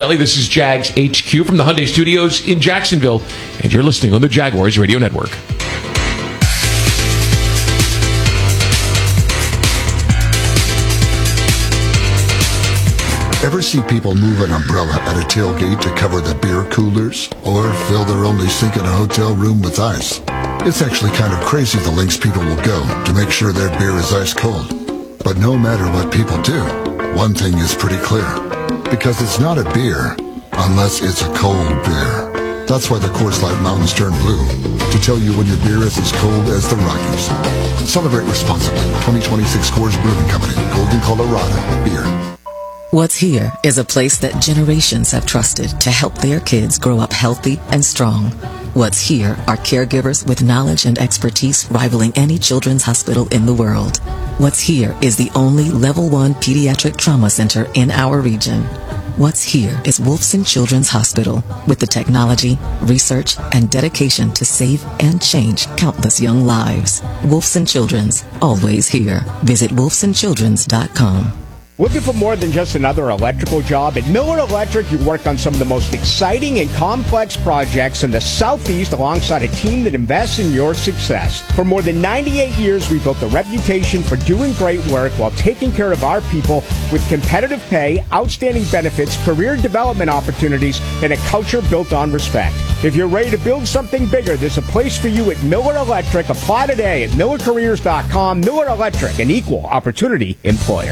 Kelly. This is Jags HQ from the Hyundai Studios in Jacksonville, and you're listening on the Jaguars Radio Network. Ever see people move an umbrella at a tailgate to cover the beer coolers? Or fill their only sink in a hotel room with ice? It's actually kind of crazy the lengths people will go to make sure their beer is ice cold. But no matter what people do, one thing is pretty clear. Because it's not a beer unless it's a cold beer. That's why the Coors Light Mountains turn blue. To tell you when your beer is as cold as the Rockies. Celebrate responsibly. 2026 Coors Brewing Company. Golden, Colorado. Beer. What's Here is a place that generations have trusted to help their kids grow up healthy and strong. What's Here are caregivers with knowledge and expertise rivaling any children's hospital in the world. What's Here is the only Level 1 pediatric trauma center in our region. What's Here is Wolfson Children's Hospital with the technology, research, and dedication to save and change countless young lives. Wolfson Children's, always here. Visit wolfsonchildrens.com. Looking for more than just another electrical job? At Miller Electric, you work on some of the most exciting and complex projects in the Southeast alongside a team that invests in your success. For more than 98 years, we built a reputation for doing great work while taking care of our people with competitive pay, outstanding benefits, career development opportunities, and a culture built on respect. If you're ready to build something bigger, there's a place for you at Miller Electric. Apply today at millercareers.com. Miller Electric, an equal opportunity employer.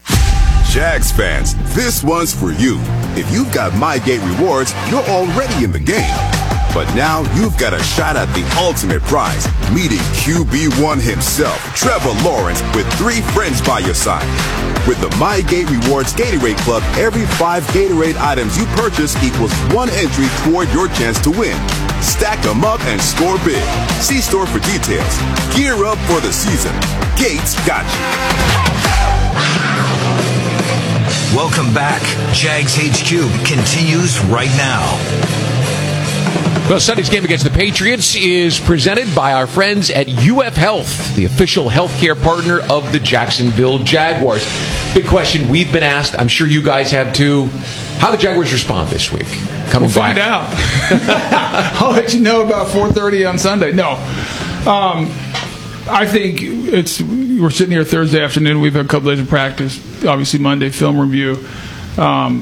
Jags fans, this one's for you. If you've got MyGate rewards, you're already in the game. But now you've got a shot at the ultimate prize, meeting QB1 himself, Trevor Lawrence, with 3 friends by your side. With the MyGate Rewards Gatorade Club, every 5 Gatorade items you purchase equals 1 entry toward your chance to win. Stack them up and score big. See store for details. Gear up for the season. Gates got you. Welcome back. Jags HQ continues right now. Well, Sunday's game against the Patriots is presented by our friends at UF Health, the official healthcare partner of the Jacksonville Jaguars. Big question we've been asked, I'm sure you guys have too. How the Jaguars respond this week? We'll find out. I'll let you know about 4:30 on Sunday. No. I think we're sitting here Thursday afternoon. We've had a couple days of practice. Obviously, Monday film review. I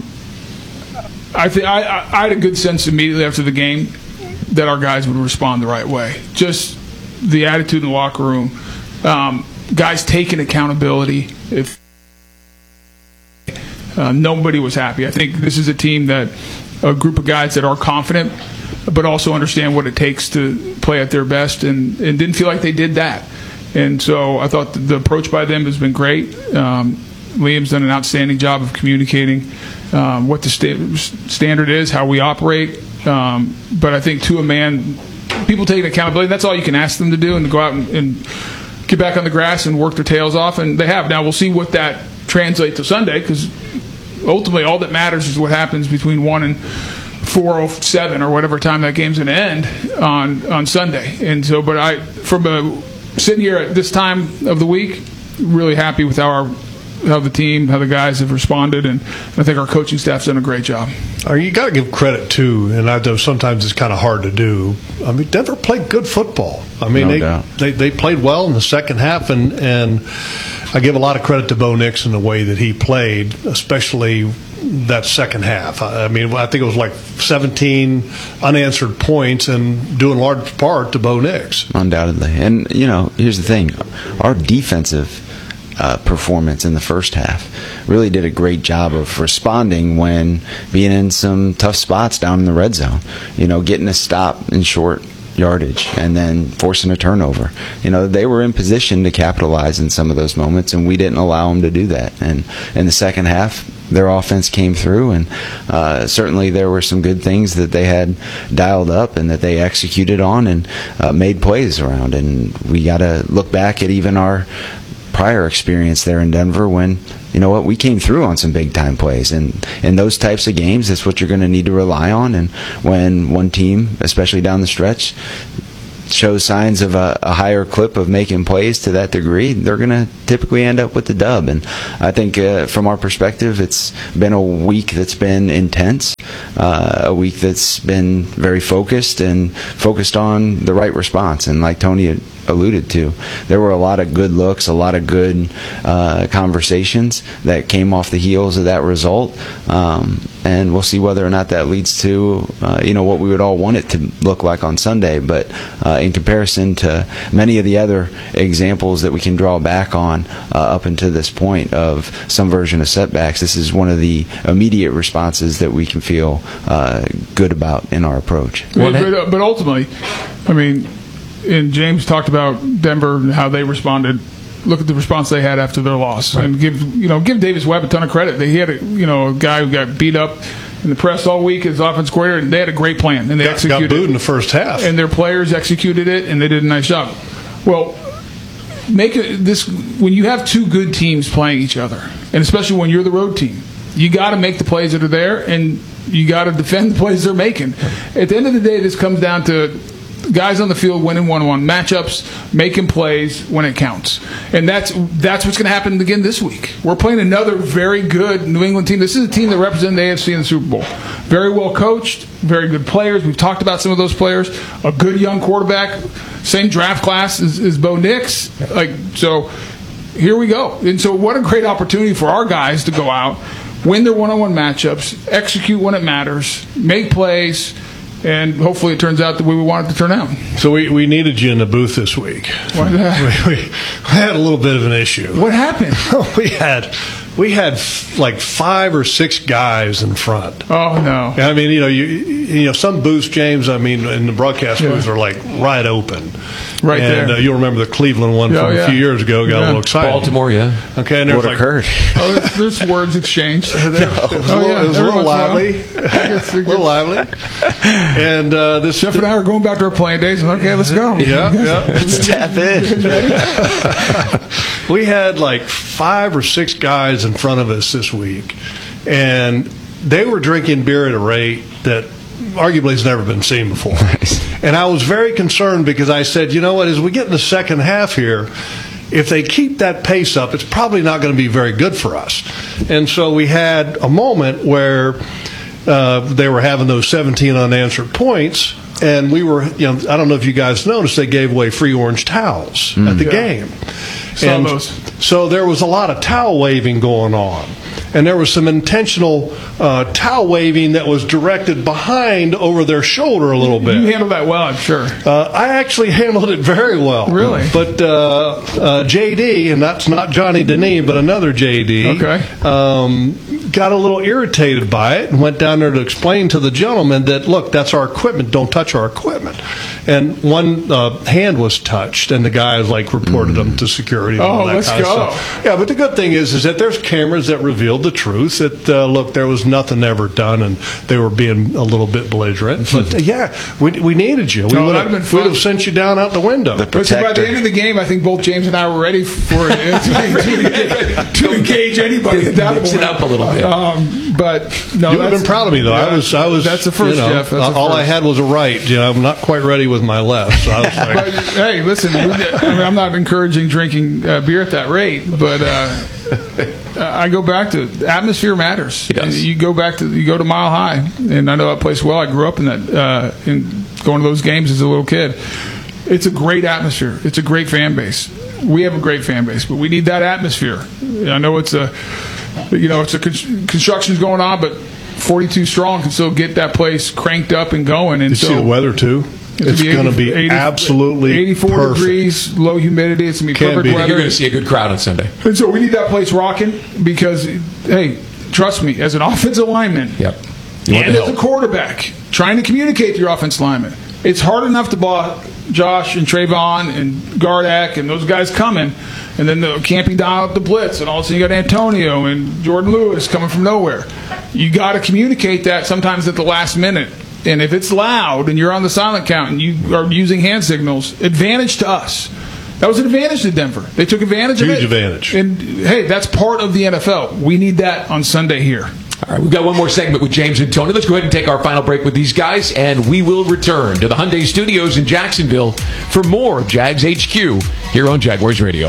had a good sense immediately after the game that our guys would respond the right way. Just the attitude in the locker room, guys taking accountability. If nobody was happy, I think this is a group of guys that are confident, but also understand what it takes to play at their best, and didn't feel like they did that. And so I thought the approach by them has been great. Liam's done an outstanding job of communicating what the standard is, how we operate. But I think to a man, people taking accountability, that's all you can ask them to do, and to go out and get back on the grass and work their tails off, and they have. Now we'll see what that translates to Sunday, because ultimately all that matters is what happens between 1 and 4:07 or whatever time that game's going to end on Sunday. And so, but sitting here at this time of the week, really happy with how the team, how the guys have responded, and I think our coaching staff's done a great job. You got to give credit too, and I know sometimes it's kind of hard to do. I mean, Denver played good football. I mean, they played well in the second half, and I give a lot of credit to Bo Nix in the way that he played, especially that second half. I mean, I think it was like 17 unanswered points, and due in large part to Bo Nix. Undoubtedly. And, here's the thing. Our defensive performance in the first half really did a great job of responding when being in some tough spots down in the red zone. Getting a stop in short yardage and then forcing a turnover. They were in position to capitalize in some of those moments, and we didn't allow them to do that. And in the second half, their offense came through, and certainly there were some good things that they had dialed up and that they executed on and made plays around. And we got to look back at even our prior experience there in Denver when, we came through on some big-time plays. And in those types of games, that's what you're going to need to rely on. And when one team, especially down the stretch, shows signs of a higher clip of making plays to that degree, they're going to typically end up with the dub. And I think from our perspective, it's been a week that's been intense, a week that's been very focused on the right response. And like Tony alluded to, there were a lot of good looks, a lot of good conversations that came off the heels of that result, and we'll see whether or not that leads to what we would all want it to look like on Sunday. But in comparison to many of the other examples that we can draw back on up until this point of some version of setbacks, this is one of the immediate responses that we can feel good about in our approach. But ultimately, I mean, and James talked about Denver and how they responded. Look at the response they had after their loss, right. And give Davis Webb a ton of credit. He had a guy who got beat up in the press all week as offense coordinator, and they had a great plan, and they executed. Got booed in the first half, and their players executed it, and they did a nice job. Well, when you have two good teams playing each other, and especially when you're the road team, you got to make the plays that are there, and you got to defend the plays they're making. At the end of the day, this comes down to guys on the field winning one-on-one matchups, making plays when it counts. And that's what's going to happen again this week. We're playing another very good New England team. This is a team that represented the AFC in the Super Bowl. Very well coached, very good players. We've talked about some of those players. A good young quarterback, same draft class as Bo Nix. So here we go. And so what a great opportunity for our guys to go out, win their one-on-one matchups, execute when it matters, make plays, and hopefully it turns out the way we want it to turn out. So we needed you in the booth this week. Why that? We had a little bit of an issue. What happened? We had like 5 or 6 guys in front. Oh no! I mean, you know, some booths, James. I mean, in the broadcast booths are like right open. Right and, there. You'll remember the Cleveland one from a few years ago. Got a little excited. Baltimore, yeah. Okay, and what occurred? There's words exchanged. It was a little lively. A little lively. And this Jeff and I are going back to our playing days. Okay, let's go. Yeah. Let's tap in. We had like 5 or 6 guys in front of us this week, and they were drinking beer at a rate that arguably has never been seen before. And I was very concerned because I said, you know what, as we get in the second half here, if they keep that pace up, it's probably not going to be very good for us. And so we had a moment where they were having those 17 unanswered points, and we were, I don't know if you guys noticed, they gave away free orange towels at the game. And so there was a lot of towel waving going on. And there was some intentional towel waving that was directed behind over their shoulder a little bit. You handled that well, I'm sure. I actually handled it very well. Really? But JD, and that's not Johnny Denis, but another JD, got a little irritated by it and went down there to explain to the gentleman that, look, that's our equipment. Don't touch our equipment. And one hand was touched, and the guy reported them to security. And all that kind of stuff. Yeah, but the good thing is that there's cameras that revealed the truth. That look, there was nothing ever done, and they were being a little bit belligerent. But we needed you. We would have sent you down out the window. So by the end of the game, I think both James and I were ready for it to engage anybody at that point. Mix it up a little bit. But no, you would have been proud of me though. I was. That's the first, Jeff. All I had was a right. I'm not quite ready with my left. So I was like, but, hey, listen. I'm not encouraging drinking beer at that rate, but I go back to atmosphere matters. You go to Mile High, and I know that place well. I grew up in that, in going to those games as a little kid. It's a great atmosphere. It's a great fan base. We have a great fan base, but we need that atmosphere. I know construction's going on, but 42 strong can still get that place cranked up and going. And you see the weather too. It's going to be absolutely 84 perfect. degrees, low humidity. It's going to be perfect weather. You're going to see a good crowd on Sunday. And so we need that place rocking because, hey, trust me, as an offensive lineman and as a quarterback, trying to communicate to your offensive lineman, it's hard enough to block Josh and Trayvon and Gardak and those guys coming, and then the camping down the blitz, and all of a sudden you got Antonio and Jordan Lewis coming from nowhere. You got to communicate that sometimes at the last minute. And if it's loud and you're on the silent count and you are using hand signals, advantage to us. That was an advantage to Denver. They took advantage of it. Huge advantage. And, hey, that's part of the NFL. We need that on Sunday here. All right, we've got one more segment with James and Tony. Let's go ahead and take our final break with these guys, and we will return to the Hyundai Studios in Jacksonville for more of Jags HQ here on Jaguars Radio.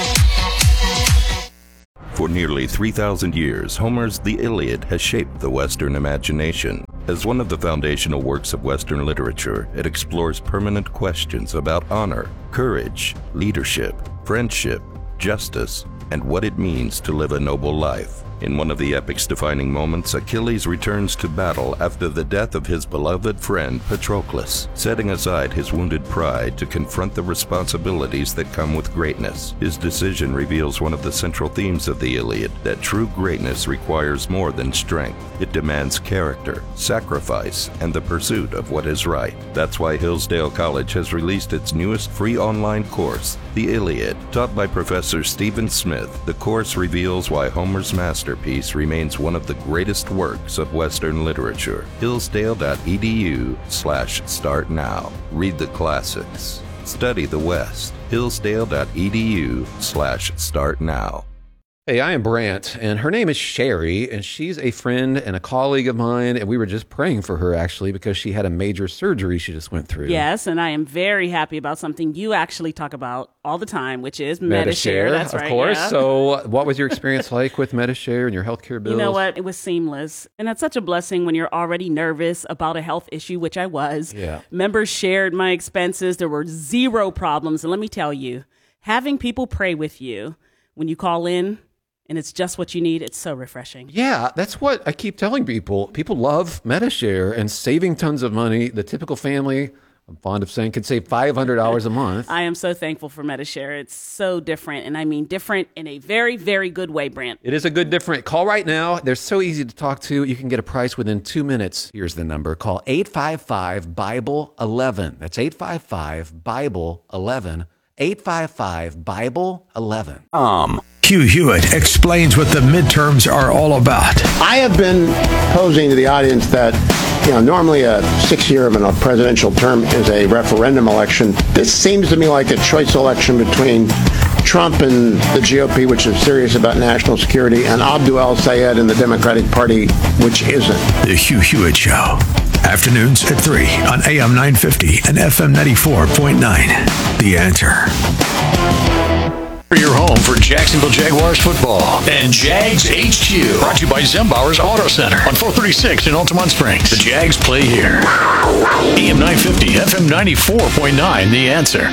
For nearly 3,000 years, Homer's The Iliad has shaped the Western imagination. As one of the foundational works of Western literature, it explores permanent questions about honor, courage, leadership, friendship, justice, and what it means to live a noble life. In one of the epic's defining moments, Achilles returns to battle after the death of his beloved friend Patroclus, setting aside his wounded pride to confront the responsibilities that come with greatness. His decision reveals one of the central themes of the Iliad, that true greatness requires more than strength. It demands character, sacrifice, and the pursuit of what is right. That's why Hillsdale College has released its newest free online course, The Iliad. Taught by Professor Stephen Smith, the course reveals why Homer's masterpiece remains one of the greatest works of Western literature. Hillsdale.edu/start now. Read the classics. Study the West. Hillsdale.edu/start now. Hey, I am Brant, and her name is Sherry, and she's a friend and a colleague of mine, and we were just praying for her, actually, because she had a major surgery she just went through. Yes, and I am very happy about something you actually talk about all the time, which is Medi-Share. That's right, of course. Yeah. So what was your experience like with Medi-Share and your healthcare bills? You know what? It was seamless, and that's such a blessing when you're already nervous about a health issue, which I was. Yeah. Members shared my expenses. There were zero problems, and let me tell you, having people pray with you when you call in, and it's just what you need, it's so refreshing. Yeah, that's what I keep telling people. People love Medi-Share and saving tons of money. The typical family, I'm fond of saying, could save $500 a month. I am so thankful for Medi-Share. It's so different, and I mean different in a very, very good way, Brant. It is a good different. Call right now. They're so easy to talk to. You can get a price within 2 minutes. Here's the number. Call 855-BIBLE-11. That's 855-BIBLE-11. 855-BIBLE-11. Hugh Hewitt explains what the midterms are all about. I have been posing to the audience that, normally a 6-year of a presidential term is a referendum election. This seems to me like a choice election between Trump and the GOP, which is serious about national security, and Abdul El-Sayed and the Democratic Party, which isn't. The Hugh Hewitt Show. Afternoons at 3 on AM 950 and FM 94.9. The Answer. Your home for Jacksonville Jaguars football and Jags HQ. Brought to you by Zembauer's Auto Center on 436 in Altamont Springs. The Jags play here. AM 950, FM 94.9, The Answer.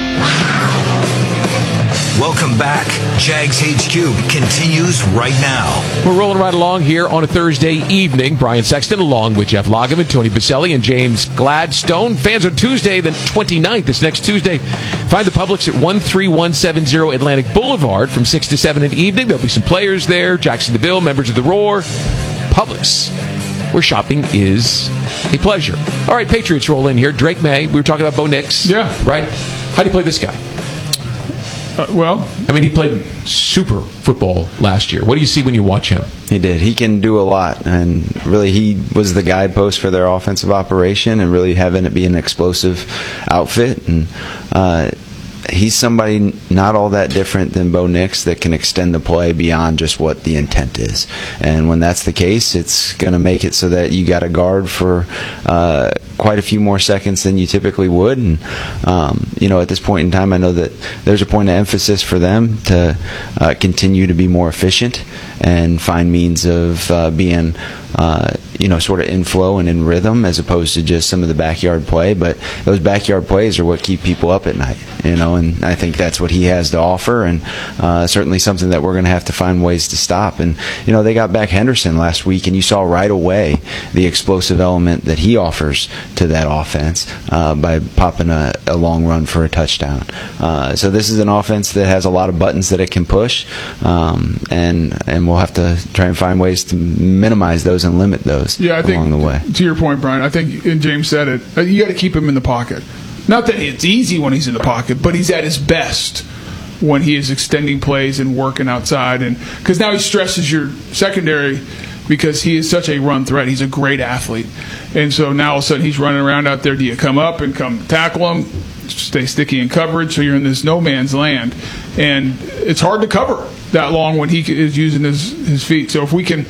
Welcome back. Jags HQ continues right now. We're rolling right along here on a Thursday evening. Brian Sexton along with Jeff Lageman, Tony Baselli, and James Gladstone. Fans on Tuesday, the 29th, this next Tuesday. Find the Publix at 13170 Atlantic Boulevard from 6 to 7 in the evening. There'll be some players there. Jackson DeVille, members of the Roar. Publix, where shopping is a pleasure. All right, Patriots roll in here. Drake May. We were talking about Bo Nix. Yeah. Right? How do you play this guy? He played super football last year. What do you see when you watch him? He did. He can do a lot, and really he was the guidepost for their offensive operation and really having it be an explosive outfit. And he's somebody not all that different than Bo Nix that can extend the play beyond just what the intent is. And when that's the case, it's going to make it so that you got to guard for quite a few more seconds than you typically would. And, at this point in time, I know that there's a point of emphasis for them to continue to be more efficient and find means of being sort of in flow and in rhythm as opposed to just some of the backyard play. But those backyard plays are what keep people up at night, and I think that's what he has to offer, and certainly something that we're going to have to find ways to stop. And, they got back Henderson last week, and you saw right away the explosive element that he offers to that offense by popping a long run for a touchdown. So this is an offense that has a lot of buttons that it can push, and we'll have to try and find ways to minimize those and limit those along the way. To your point, Brian, I think, and James said it, you got to keep him in the pocket. Not that it's easy when he's in the pocket, but he's at his best when he is extending plays and working outside. And because now he stresses your secondary because he is such a run threat. He's a great athlete. And so now all of a sudden he's running around out there. Do you come up and come tackle him? Stay sticky in coverage, so you're in this no man's land. And it's hard to cover that long when he is using his feet. So if we can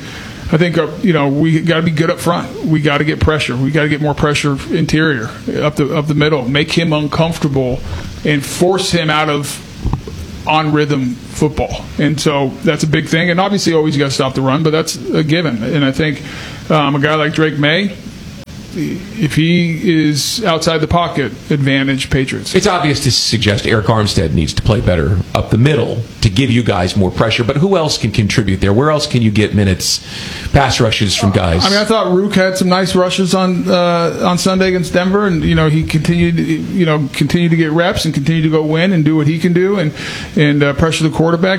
I think we got to be good up front. We got to get pressure. We got to get more pressure interior up the middle. Make him uncomfortable and force him out of on rhythm football. And so that's a big thing. And obviously, always got to stop the run, but that's a given. And I think a guy like Drake May, if he is outside the pocket, advantage Patriots. It's obvious to suggest Eric Armstead needs to play better up the middle to give you guys more pressure. But who else can contribute there? Where else can you get minutes, pass rushes from guys? I mean, I thought Rook had some nice rushes on Sunday against Denver, and he continued to get reps and continue to go win and do what he can do and pressure the quarterback.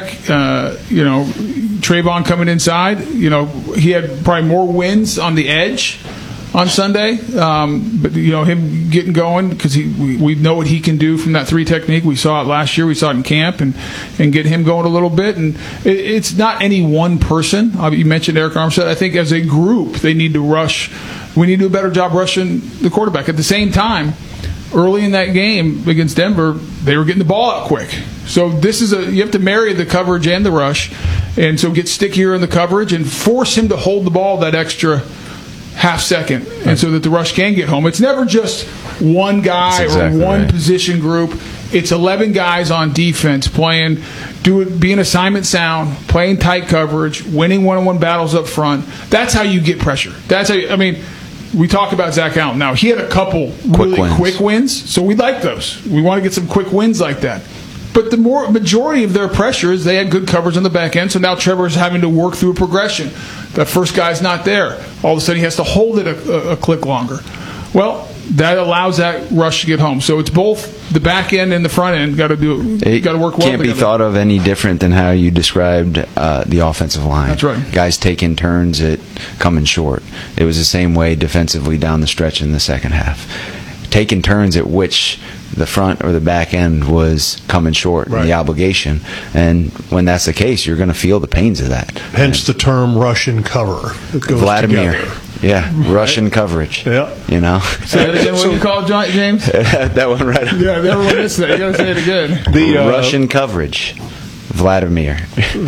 Trayvon coming inside. He had probably more wins on the edge on Sunday, but him getting going because we know what he can do from that 3 technique. We saw it last year. We saw it in camp, and get him going a little bit. And it's not any one person. You mentioned Eric Armstead. I think as a group they need to rush. We need to do a better job rushing the quarterback. At the same time, early in that game against Denver, they were getting the ball out quick. So you have to marry the coverage and the rush, and so get stickier in the coverage and force him to hold the ball that extra half second, and so that the rush can get home. It's never just one guy or one position group. It's 11 guys on defense being assignment sound, playing tight coverage, winning one-on-one battles up front. That's how you get pressure. That's how we talk about Zach Allen. Now, he had a couple quick wins, so we like those. We want to get some quick wins like that. But the majority of their pressure is they had good coverage on the back end, so now Trevor's having to work through a progression. That first guy's not there. All of a sudden he has to hold it a click longer. Well, that allows that rush to get home. So it's both the back end and the front end got to work well together. Can't be thought of any different than how you described the offensive line. That's right. Guys taking turns at coming short. It was the same way defensively down the stretch in the second half. Taking turns at which the front or the back end was coming short in the obligation. And when that's the case, you're going to feel the pains of that. Hence the term Russian cover. It goes Vladimir. Together. Yeah, Russian coverage. Yeah. Say that again. What do you call it, James? That one right. Yeah, everyone missed that. You got to say it again. The Russian coverage. Vladimir.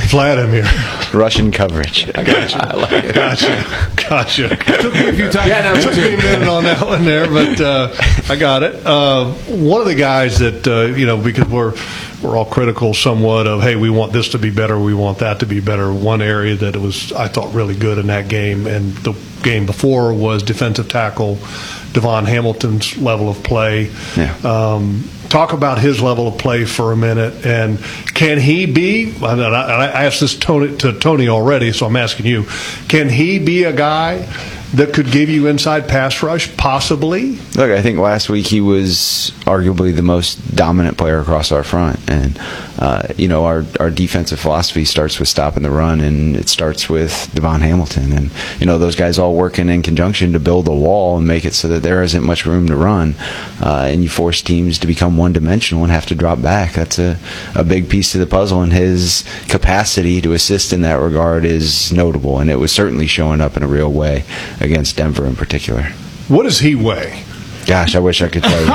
Russian coverage. I got you. I like it. Gotcha. Took me a few times. Yeah, no, took me a minute on that one there, but I got it. One of the guys that because we're all critical somewhat of, hey, we want this to be better, we want that to be better. One area that I thought really good in that game and the game before was defensive tackle Devon Hamilton's level of play. Yeah. Talk about his level of play for a minute, and can he be? I asked this to Tony already, so I'm asking you: can he be a guy that could give you inside pass rush, possibly? Look, I think last week he was arguably the most dominant player across our front, and our defensive philosophy starts with stopping the run, and it starts with Devon Hamilton, and those guys all working in conjunction to build a wall and make it so that there isn't much room to run, and you force teams to become one-dimensional and have to drop back. That's a big piece to the puzzle, and his capacity to assist in that regard is notable, and it was certainly showing up in a real way against Denver in particular. What does he weigh? Gosh, I wish I could tell you.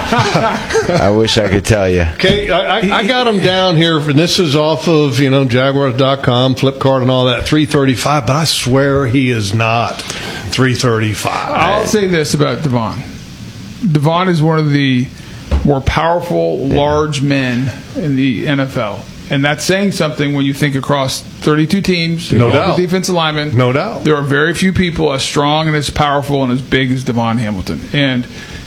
I wish I could tell you. Okay, I got him down here, and this is off of Jaguars.com, Flipkart, and all that. 335, but I swear he is not 335. I'll say this about Devon. Devon is one of the more powerful, large men in the NFL. And that's saying something when you think across 32 teams, no doubt, defensive linemen. No doubt. There are very few people as strong and as powerful and as big as Devon Hamilton. And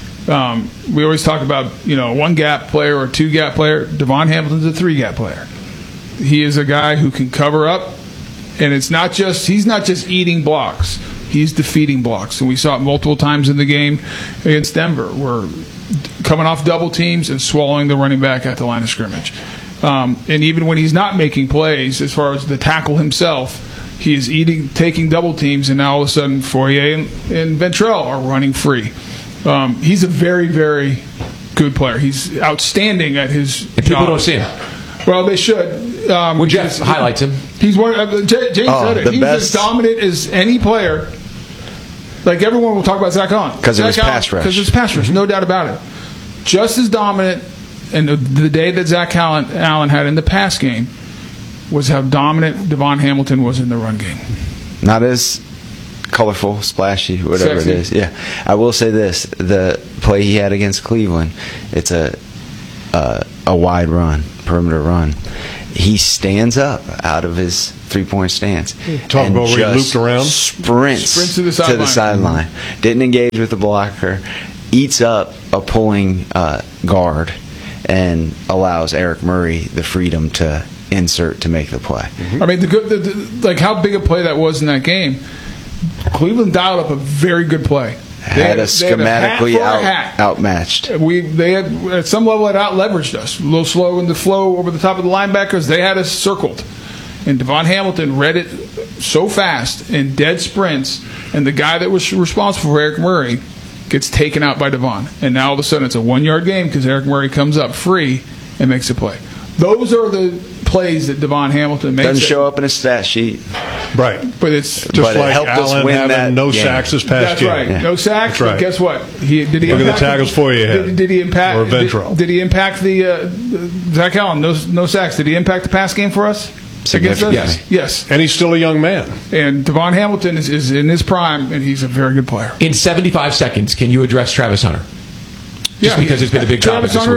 we always talk about, one gap player or two gap player. Devon Hamilton's a 3-gap player. He is a guy who can cover up, and he's not just eating blocks. He's defeating blocks. And we saw it multiple times in the game against Denver. We're coming off double teams and swallowing the running back at the line of scrimmage. And even when he's not making plays, as far as the tackle himself, he is taking double teams, and now all of a sudden Foyer and Ventrell are running free. He's a very, very good player. He's outstanding at his job. People don't see him. Well, they should. Jeff highlights him. He's one. James said it. He's as dominant as any player. Like everyone will talk about Zach Allen because of his pass rush. Because of his pass rush, no doubt about it. Just as dominant. And the day that Zach Allen had in the pass game was how dominant Devon Hamilton was in the run game. Not as colorful, splashy, whatever Sexy. it is. Yeah, I will say this: the play he had against Cleveland, it's a wide run, perimeter run. He stands up out of his three-point stance. Talk about where he looped around. Sprints to the sideline. Didn't engage with the blocker. Eats up a pulling guard and allows Eric Murray the freedom to insert to make the play. I mean, like how big a play that was in that game. Cleveland dialed up a very good play. Had us schematically outmatched. They had at some level had out leveraged us. A little slow in the flow over the top of the linebackers. They had us circled, and Devon Hamilton read it so fast in dead sprints, and the guy that was responsible for Eric Murray gets taken out by Devon, and now all of a sudden it's a 1-yard game because Eric Murray comes up free and makes a play. Those are the plays that Devon Hamilton makes. Doesn't show up in a stat sheet. Right. But it's just like Allen having no sacks this past game. That's right. Yeah. No sacks. That's right. But guess what? Did he look at the tackles for you had. Did he impact? Or Ventrell. Did he impact the Zach Allen? No sacks. Did he impact the pass game for us? Against us? Yes. And he's still a young man. And Devon Hamilton is in his prime, and he's a very good player. In 75 seconds, can you address Travis Hunter? Just because it's been a big topic Travis Hunter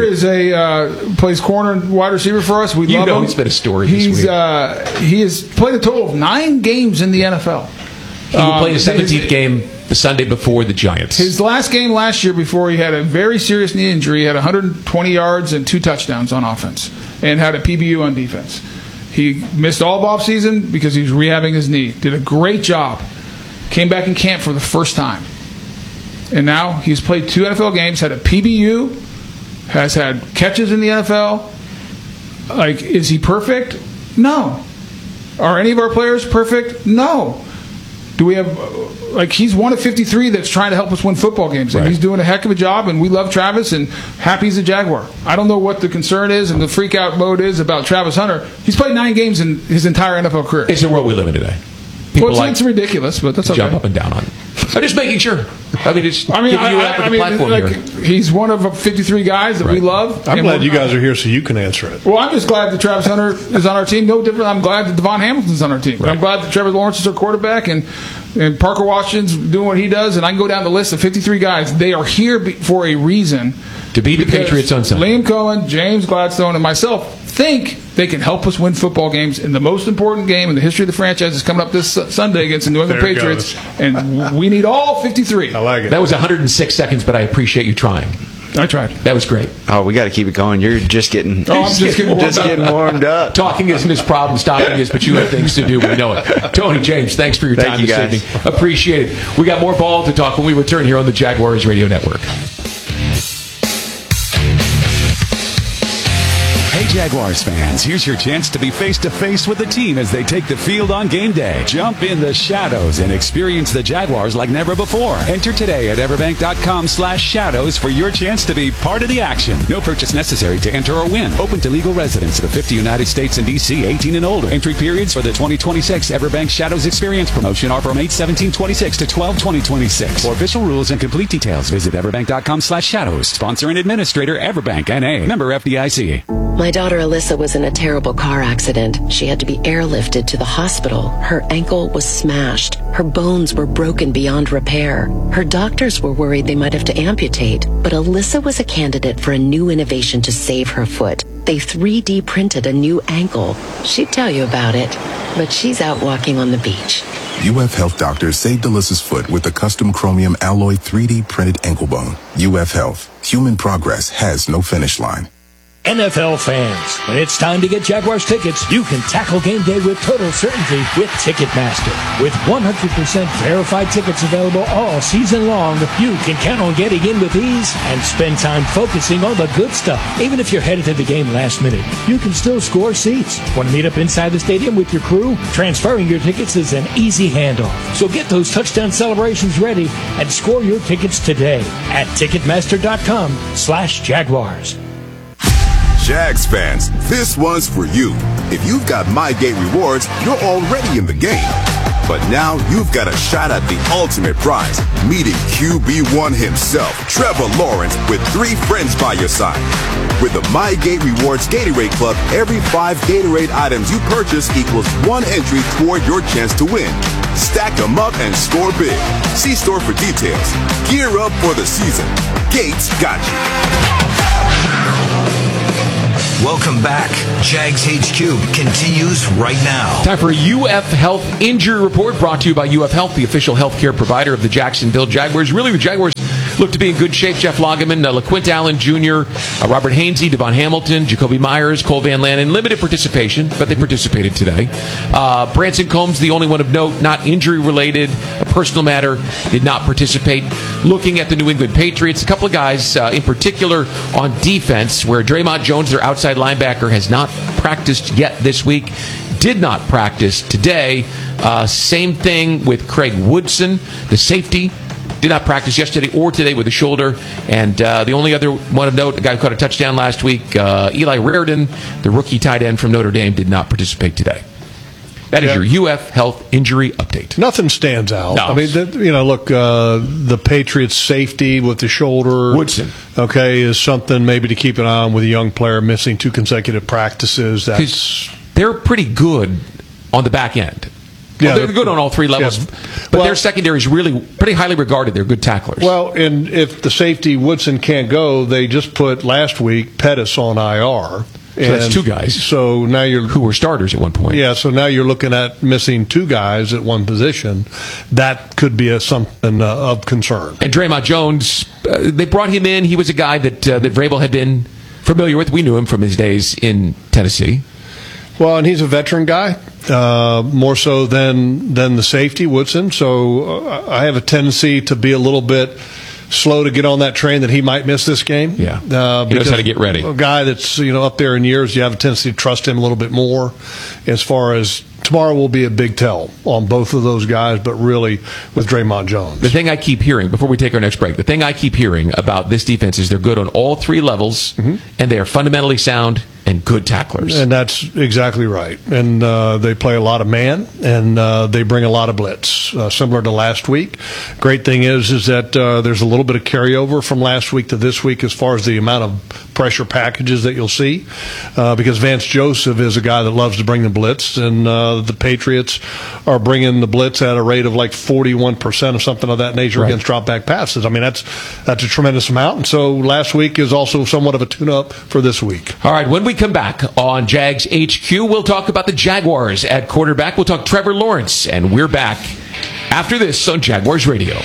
is plays corner and wide receiver for us. We love him. It's been a story this week. He has played a total of 9 games in the NFL. He played a 17th game the Sunday before the Giants. His last game last year before he had a very serious knee injury, he had 120 yards and 2 touchdowns on offense and had a PBU on defense. He missed all of offseason because he was rehabbing his knee. Did a great job. Came back in camp for the first time. And now he's played 2 NFL games, had a PBU, has had catches in the NFL. Like, is he perfect? No. Are any of our players perfect? No. Do we have, he's one of 53 that's trying to help us win football games. And he's doing a heck of a job, and we love Travis, and happy he's a Jaguar. I don't know what the concern is and the freak-out mode is about Travis Hunter. He's played 9 games in his entire NFL career. It's the world we live in today. It's ridiculous, but that's okay. Jump up and down on it. I'm just making sure. I mean, he's one of 53 guys that we love. I'm glad you guys are here so you can answer it. Well, I'm just glad that Travis Hunter is on our team. No different. I'm glad that Devon Hamilton's on our team. Right. I'm glad that Trevor Lawrence is our quarterback and Parker Washington's doing what he does. And I can go down the list of 53 guys. They are here for a reason. To beat the Patriots on Sunday. Liam Cohen, James Gladstone, and myself think they can help us win football games. And the most important game in the history of the franchise is coming up this Sunday against the New England Patriots. And we need all 53. I like it. That was 106 seconds, but I appreciate you trying. I tried. That was great. Oh, we got to keep it going. You're just getting getting warmed up. Talking isn't his problem. Stopping is, but you have things to do. We know it. Tony, James, thanks for your time this evening. Appreciate it. We got more ball to talk when we return here on the Jaguars Radio Network. Hey Jaguars fans, here's your chance to be face-to-face with the team as they take the field on game day. Jump in the shadows and experience the Jaguars like never before. Enter today at everbank.com/shadows for your chance to be part of the action. No purchase necessary to enter or win. Open to legal residents of the 50 United States and D.C., 18 and older. Entry periods for the 2026 Everbank Shadows Experience promotion are from 8/17/26 to 12/20/26. For official rules and complete details, visit everbank.com/shadows. Sponsor and administrator, Everbank, N.A. Member FDIC. My daughter Alyssa was in a terrible car accident. She had to be airlifted to the hospital. Her ankle was smashed. Her bones were broken beyond repair. Her doctors were worried they might have to amputate, but Alyssa was a candidate for a new innovation to save her foot. They 3D printed a new ankle. She'd tell you about it, but she's out walking on the beach. UF Health doctors saved Alyssa's foot with a custom chromium alloy 3D printed ankle bone. UF Health. Human progress has no finish line. NFL fans, when it's time to get Jaguars tickets, you can tackle game day with total certainty with Ticketmaster. With 100% verified tickets available all season long, you can count on getting in with ease and spend time focusing on the good stuff. Even if you're headed to the game last minute, you can still score seats. Want to meet up inside the stadium with your crew? Transferring your tickets is an easy handoff. So get those touchdown celebrations ready and score your tickets today at Ticketmaster.com/Jaguars. Jags fans, this one's for you. If you've got MyGate rewards, you're already in the game. But now you've got a shot at the ultimate prize, meeting QB1 himself, Trevor Lawrence, with 3 friends by your side. With the MyGate Rewards Gatorade Club, every 5 Gatorade items you purchase equals 1 entry toward your chance to win. Stack them up and score big. See store for details. Gear up for the season. Gates got you. Welcome back. Jags HQ continues right now. Time for a UF Health Injury Report brought to you by UF Health, the official healthcare provider of the Jacksonville Jaguars. Really, the Jaguars look to be in good shape. Jeff Lageman, LaQuint Allen Jr., Robert Hainsey, Devon Hamilton, Jacoby Myers, Cole Van Lannon. Limited participation, but they participated today. Branson Combs, the only one of note, not injury-related, a personal matter, did not participate. Looking at the New England Patriots, a couple of guys in particular on defense, where Draymond Jones, their outside linebacker, has not practiced yet this week. Did not practice today. Same thing with Craig Woodson, the safety. Did not practice yesterday or today with a shoulder. And the only other one of note, the guy who caught a touchdown last week, Eli Raridon, the rookie tight end from Notre Dame, did not participate today. That is your UF Health Injury Update. Nothing stands out. No. I mean, look, the Patriots' safety with the shoulder, Woodson, is something maybe to keep an eye on with a young player missing 2 consecutive practices. They're pretty good on the back end. Well, they're good on all 3 levels, but their secondary is really pretty highly regarded. They're good tacklers. Well, and if the safety Woodson can't go, they just put last week Pettis on IR. So that's 2 guys. So now who were starters at one point. Yeah. So now you're looking at missing 2 guys at one position. That could be something of concern. And Draymond Jones, they brought him in. He was a guy that Vrabel had been familiar with. We knew him from his days in Tennessee. Well, and he's a veteran guy, more so than the safety Woodson. So I have a tendency to be a little bit slow to get on that train that he might miss this game. Yeah, he knows how to get ready. A guy that's up there in years, you have a tendency to trust him a little bit more. As far as tomorrow will be a big tell on both of those guys, but really with Draymond Jones. The thing I keep hearing, before we take our next break, the thing I keep hearing about this defense is they're good on all 3 levels, and they are fundamentally sound and good tacklers. And that's exactly right. And they play a lot of man, and they bring a lot of blitz, similar to last week. Great thing is that there's a little bit of carryover from last week to this week as far as the amount of pressure packages that you'll see, because Vance Joseph is a guy that loves to bring the blitz, and the Patriots are bringing the blitz at a rate of like 41% or something of that nature against drop back passes. I mean, that's a tremendous amount. And so last week is also somewhat of a tune-up for this week. All right, when we come back on Jags HQ, we'll talk about the Jaguars at quarterback. We'll talk Trevor Lawrence, and we're back after this on Jaguars Radio.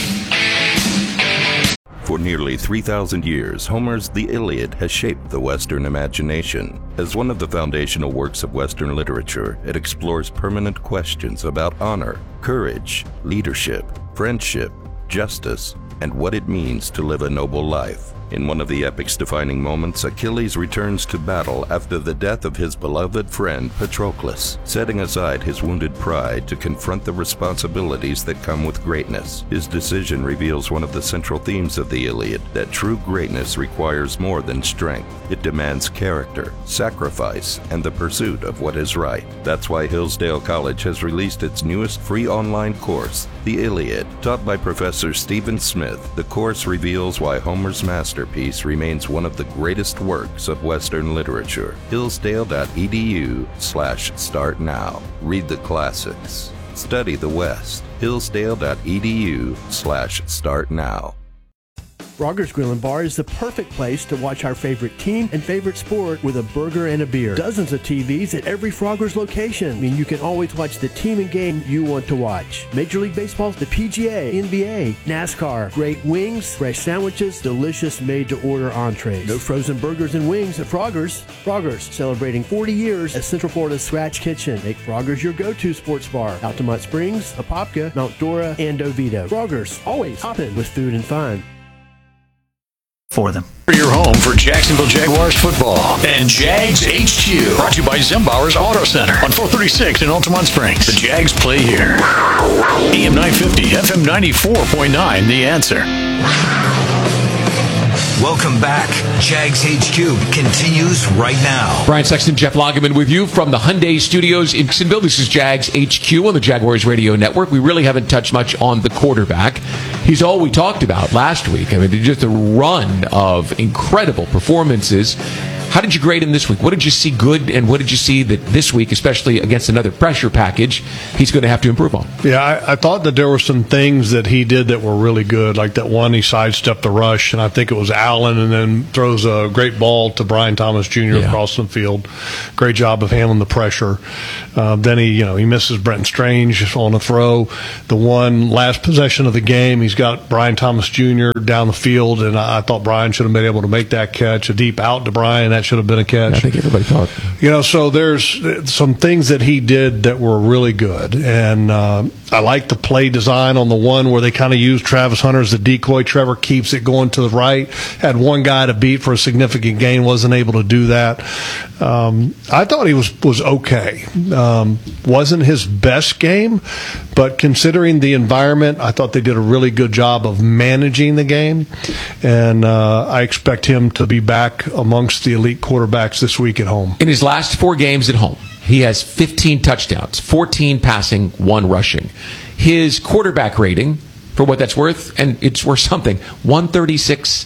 For nearly 3,000 years, Homer's The Iliad has shaped the Western imagination. As one of the foundational works of Western literature, it explores permanent questions about honor, courage, leadership, friendship, justice, and what it means to live a noble life. In one of the epic's defining moments, Achilles returns to battle after the death of his beloved friend Patroclus, setting aside his wounded pride to confront the responsibilities that come with greatness. His decision reveals one of the central themes of the Iliad, that true greatness requires more than strength. It demands character, sacrifice, and the pursuit of what is right. That's why Hillsdale College has released its newest free online course, The Iliad. Taught by Professor Stephen Smith, the course reveals why Homer's masterpiece remains one of the greatest works of Western literature. Hillsdale.edu/start now. Read the classics. Study the West. Hillsdale.edu/start now. Frogger's Grill & Bar is the perfect place to watch our favorite team and favorite sport with a burger and a beer. Dozens of TVs at every Frogger's location. I mean, you can always watch the team and game you want to watch. Major League Baseball, the PGA, NBA, NASCAR, great wings, fresh sandwiches, delicious made-to-order entrees. No frozen burgers and wings at Frogger's. Frogger's, celebrating 40 years as Central Florida's Scratch Kitchen. Make Frogger's your go-to sports bar. Altamont Springs, Apopka, Mount Dora, and Oviedo. Frogger's, always hopping with food and fun. For them. Your home for Jacksonville Jaguars football and Jags HQ. Brought to you by Zembauer's Auto Center on 436 in Altamont Springs. The Jags play here. AM 950, FM 94.9, The Answer. Welcome back. Jags HQ continues right now. Brian Sexton, Jeff Lageman with you from the Hyundai Studios in Jacksonville. This is Jags HQ on the Jaguars Radio Network. We really haven't touched much on the quarterback. He's all we talked about last week. I mean, just a run of incredible performances. How did you grade him this week? What did you see good, and what did you see that this week, especially against another pressure package, he's going to have to improve on? Yeah, I thought that there were some things that he did that were really good, like that one he sidestepped the rush, and I think it was Allen, and then throws a great ball to Brian Thomas Jr. across the field. Great job of handling the pressure. Then he misses Brenton Strange on a throw. The one last possession of the game, he's got Brian Thomas Jr. down the field, and I thought Brian should have been able to make that catch, a deep out to Brian. That should have been a catch. I think everybody thought. So there's some things that he did that were really good, and I like the play design on the one where they kind of used Travis Hunter as the decoy. Trevor keeps it going to the right. Had one guy to beat for a significant gain, wasn't able to do that. I thought he was okay. Wasn't his best game, but considering the environment, I thought they did a really good job of managing the game, and I expect him to be back amongst the elite quarterbacks this week at home. In his last 4 games at home, he has 15 touchdowns, 14 passing, 1 rushing. His quarterback rating, for what that's worth, and it's worth something, 136.4.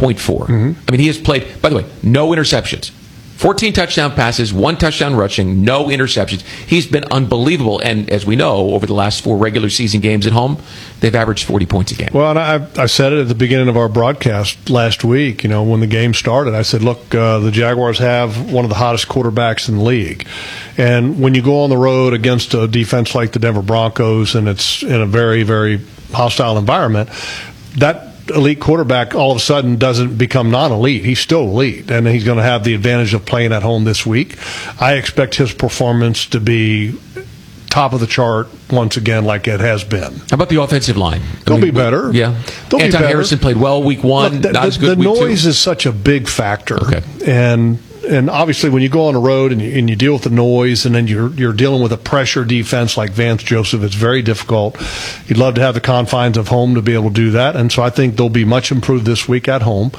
I mean, he has played, by the way, no interceptions. 14 touchdown passes, 1 touchdown rushing, no interceptions. He's been unbelievable. And as we know, over the last 4 regular season games at home, they've averaged 40 points a game. Well, and I said it at the beginning of our broadcast last week, when the game started. I said, look, the Jaguars have one of the hottest quarterbacks in the league. And when you go on the road against a defense like the Denver Broncos, and it's in a very, very hostile environment, that elite quarterback all of a sudden doesn't become non-elite. He's still elite, and he's going to have the advantage of playing at home this week. I expect his performance to be top of the chart once again, like it has been. How about the offensive line? They'll be better. Yeah. Anton Harrison played well week 1. Look, not as good the week 2. noise is such a big factor. Okay. And obviously, when you go on the road and you deal with the noise, and then you're dealing with a pressure defense like Vance Joseph, it's very difficult. You'd love to have the confines of home to be able to do that, and so I think they'll be much improved this week at home,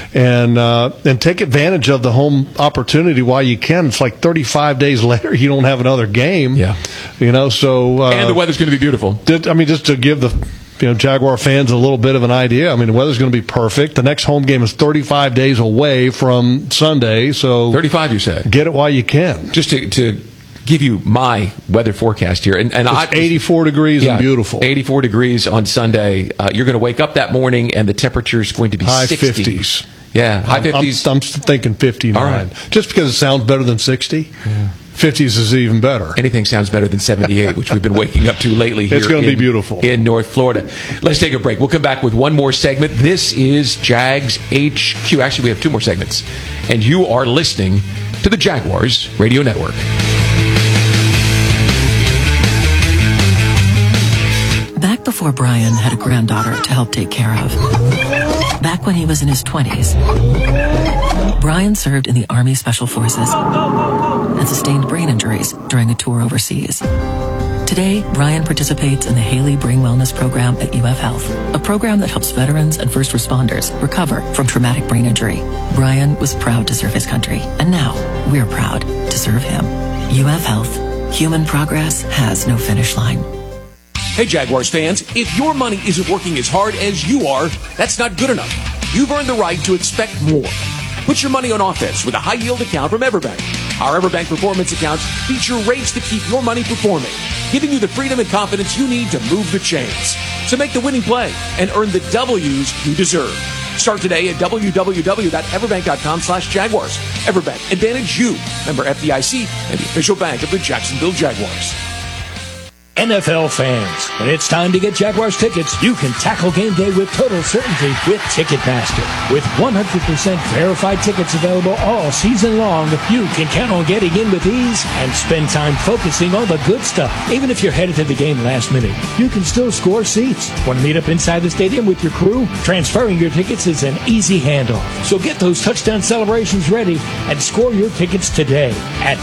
and take advantage of the home opportunity while you can. It's like 35 days later, you don't have another game. Yeah, So and the weather's going to be beautiful. Just to give the Jaguar fans a little bit of an idea. I mean, the weather's going to be perfect. The next home game is 35 days away from Sunday, so 35, you say? Get it while you can. Just to give you my weather forecast here, and it's 84 degrees and beautiful. 84 degrees on Sunday. You're going to wake up that morning, and the temperature is going to be high 60. 50s. Yeah, high 50s. I'm thinking 59. All right. Just because it sounds better than 60. Yeah. 50s is even better. Anything sounds better than 78, which we've been waking up to lately here. It's going to be beautiful. In North Florida. Let's take a break. We'll come back with one more segment. This is Jags HQ. Actually, we have 2 more segments. And you are listening to the Jaguars Radio Network. Back before Brian had a granddaughter to help take care of. Back when he was in his 20s. Brian served in the Army Special Forces and sustained brain injuries during a tour overseas. Today, Brian participates in the Haley Brain Wellness Program at UF Health, a program that helps veterans and first responders recover from traumatic brain injury. Brian was proud to serve his country, and now we're proud to serve him. UF Health. Human progress has no finish line. Hey, Jaguars fans, if your money isn't working as hard as you are, that's not good enough. You've earned the right to expect more. Put your money on offense with a high-yield account from Everbank. Our Everbank Performance accounts feature rates to keep your money performing, giving you the freedom and confidence you need to move the chains. So make the winning play and earn the W's you deserve. Start today at www.everbank.com/Jaguars. Everbank, advantage you. Member FDIC and the official bank of the Jacksonville Jaguars. NFL fans, when it's time to get Jaguars tickets, you can tackle game day with total certainty with Ticketmaster. With 100% verified tickets available all season long, you can count on getting in with ease and spend time focusing on the good stuff. Even if you're headed to the game last minute, you can still score seats. Want to meet up inside the stadium with your crew? Transferring your tickets is an easy handoff. So get those touchdown celebrations ready and score your tickets today at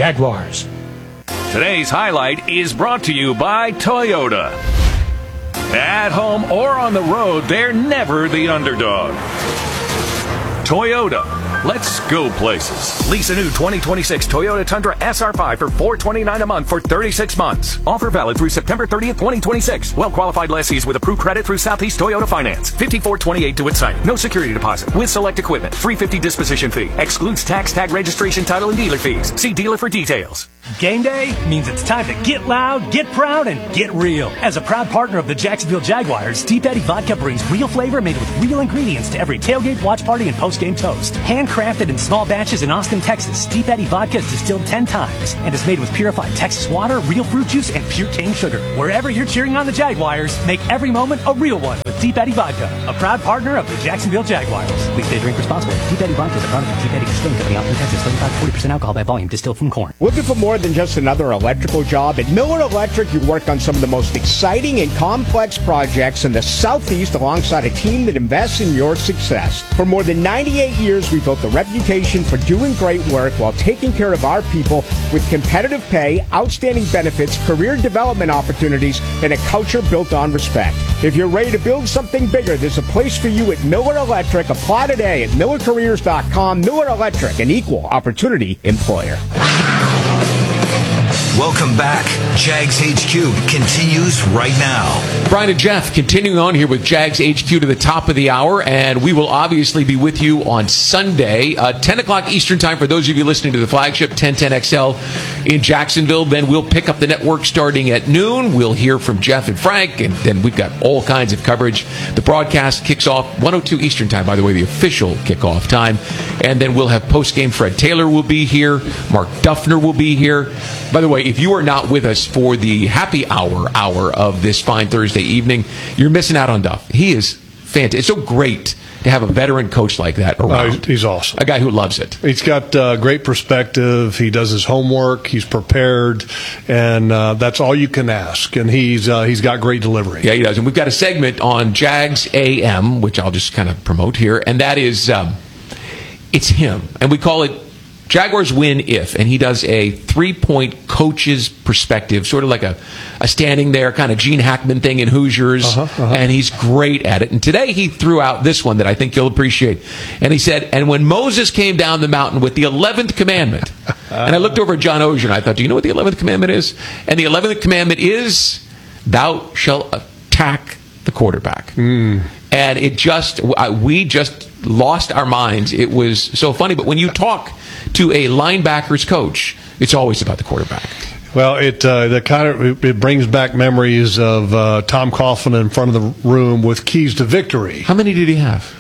Ticketmaster.com/Jaguars. Today's highlight is brought to you by Toyota. At home or on the road, they're never the underdog. Toyota. Let's go places. Lease a new 2026 Toyota Tundra SR5 for $429 a month for 36 months. Offer valid through September 30th, 2026. Well-qualified lessees with approved credit through Southeast Toyota Finance. 5428 to its site. No security deposit. With select equipment. $350 disposition fee. Excludes tax, tag registration, title, and dealer fees. See dealer for details. Game day means it's time to get loud, get proud, and get real. As a proud partner of the Jacksonville Jaguars, Deep Eddy Vodka brings real flavor made with real ingredients to every tailgate, watch party, and post-game toast. Handcrafted in small batches in Austin, Texas, Deep Eddy Vodka is distilled 10 times and is made with purified Texas water, real fruit juice, and pure cane sugar. Wherever you're cheering on the Jaguars, make every moment a real one with Deep Eddy Vodka, a proud partner of the Jacksonville Jaguars. Please stay drink responsibly. Deep Eddy Vodka is a product of Deep Eddy Distilling Company, Austin, Texas. 35-40% alcohol by volume, distilled from corn. Looking for more than just another electrical job? At Miller Electric, you work on some of the most exciting and complex projects in the Southeast alongside a team that invests in your success. For more than 98 years, we built a reputation for doing great work while taking care of our people with competitive pay, outstanding benefits, career development opportunities, and a culture built on respect. If you're ready to build something bigger, there's a place for you at Miller Electric. Apply today at millercareers.com. Miller Electric, an equal opportunity employer. Welcome back. Jags HQ continues right now. Brian and Jeff continuing on here with Jags HQ to the top of the hour, and we will obviously be with you on Sunday, 10 o'clock Eastern time for those of you listening to the flagship 1010XL in Jacksonville. Then we'll pick up the network starting at noon. We'll hear from Jeff and Frank, and then we've got all kinds of coverage. The broadcast kicks off 1:02 Eastern time, by the way, the official kickoff time. And then we'll have post-game. Fred Taylor will be here. Mark Duffner will be here. By the way, if you are not with us for the happy hour of this fine Thursday evening, you're missing out on Duff. He is fantastic. It's so great to have a veteran coach like that around. He's awesome. A guy who loves it. He's got great perspective. He does his homework. He's prepared, and that's all you can ask. And he's got great delivery. Yeah, he does. And we've got a segment on Jags AM, which I'll just kind of promote here, and that is it's him, and we call it Jaguars Win If, and he does a 3-point coach's perspective, sort of like a standing there kind of Gene Hackman thing in Hoosiers, and he's great at it. And today he threw out this one that I think you'll appreciate. And he said, and when Moses came down the mountain with the 11th commandment, and I looked over at John Ozier and I thought, do you know what the 11th commandment is? And the 11th commandment is, thou shalt attack the quarterback. And it just, we just lost our minds. It was so funny. But when you talk to a linebackers coach, it's always about the quarterback. Well, it brings back memories of Tom Coughlin in front of the room with keys to victory. How many did he have?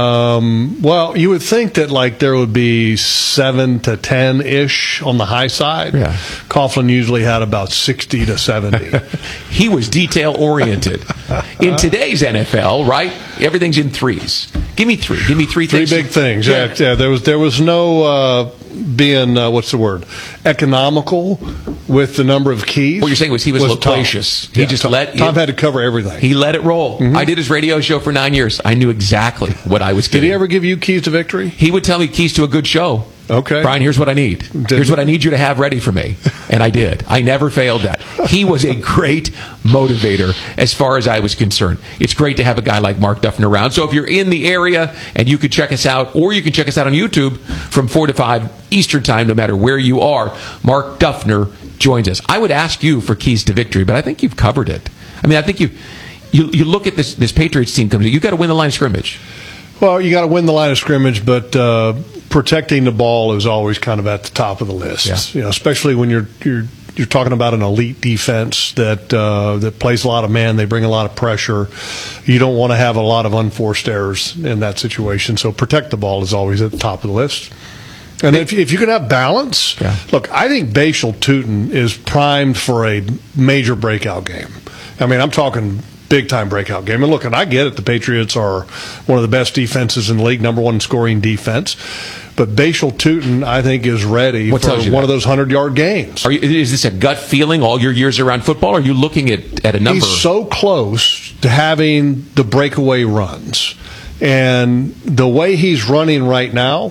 Well, you would think that there would be 7 to 10-ish on the high side. Yeah. Coughlin usually had about 60 to 70. He was detail-oriented. In today's NFL, right, everything's in threes. Give me three. Give me three things. Three big things. Yeah. There was no being, what's the word, economical with the number of keys. What you're saying was he was loquacious. Tom. Tom had to cover everything. He let it roll. I did his radio show for 9 years. I knew exactly what I was getting. Did he ever give you keys to victory? He would tell me keys to a good show. Okay. Brian, here's what I need. Here's what I need you to have ready for me. And I did. I never failed that. He was a great motivator as far as I was concerned. It's great to have a guy like Mark Duffner around. So if you're in the area and you could check us out, or you can check us out on YouTube from 4 to 5 Eastern time, no matter where you are, Mark Duffner joins us. I would ask you for keys to victory, but I think you've covered it. I mean, I think you look at this Patriots team comes in, you've got to win the line of scrimmage. Well, you got to win the line of scrimmage, but protecting the ball is always kind of at the top of the list. Yeah. You know, especially when you're talking about an elite defense that plays a lot of man. They bring a lot of pressure. You don't want to have a lot of unforced errors in that situation. So protect the ball is always at the top of the list. And if you can have balance, look, I think Bashal Tutin is primed for a major breakout game. I mean, I'm talking big-time breakout game. And look, and I get it, the Patriots are one of the best defenses in the league, number one scoring defense. But Bashal Tutin, I think, is ready for one of those 100-yard games. Is this a gut feeling all your years around football, or are you looking at a number? He's so close to having the breakaway runs. And the way he's running right now,